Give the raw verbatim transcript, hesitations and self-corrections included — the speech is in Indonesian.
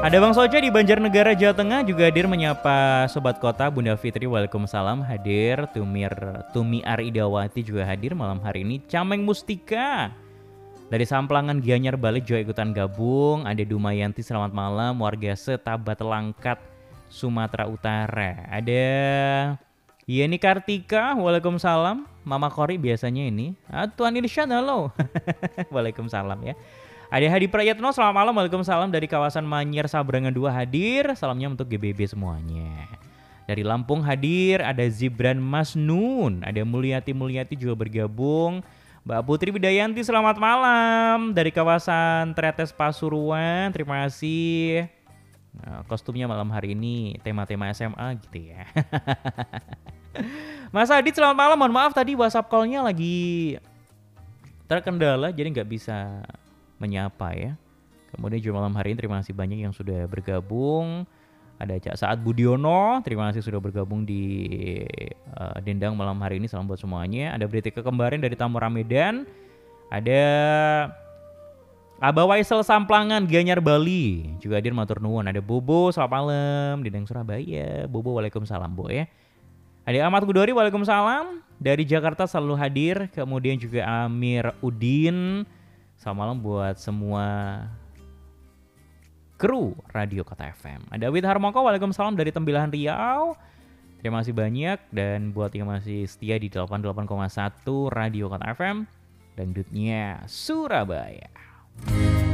Ada Bang Soja di Banjarnegara, Jawa Tengah juga hadir menyapa Sobat Kota. Bunda Fitri, waalaikumsalam hadir. Tumir Tumi Aridawati juga hadir malam hari ini. Cameng Mustika dari Samplangan Gianyar Bali juga ikutan gabung. Ada Dumayanti, selamat malam. Warga Setabat Langkat, Sumatera Utara. Ada Yeni Kartika, waalaikumsalam. Mama Kori biasanya ini. Ah, Tuan Irsyad, halo. Waalaikumsalam ya. Ada Hadi Prayatno, selamat malam, waalaikumsalam dari kawasan Manyar Sabrangan dua hadir. Salamnya untuk G B B semuanya. Dari Lampung hadir, ada Zibran Masnun, ada Mulyati Mulyati juga bergabung. Mbak Putri Widayanti, selamat malam dari kawasan Tretes Pasuruan, terima kasih. Nah, kostumnya malam hari ini tema-tema S M A gitu ya. Mas Adit, selamat malam, mohon maaf tadi WhatsApp call-nya lagi terkendala jadi nggak bisa menyapa ya. Kemudian juga malam hari ini terima kasih banyak yang sudah bergabung. Ada Cak Saat Budiono, terima kasih sudah bergabung di uh, Dendang malam hari ini. Salam buat semuanya. Ada berita kekembaran dari Tamora Medan. Ada Aba Waisel Samplangan Gianyar Bali juga hadir, matur nuwun. Ada Bobo, selamat malam Dendang Surabaya. Bobo, waalaikumsalam Bo ya. Ada Ahmad Gudori, waalaikumsalam. Dari Jakarta selalu hadir. Kemudian juga Amir Udin. Selamat malam buat semua kru Radio Kota F M. Ada Wid Harmoko, waalaikumsalam dari Tembilahan Riau. Terima kasih banyak. Dan buat yang masih setia di delapan puluh delapan koma satu Radio Kota F M, dangdutnya Surabaya.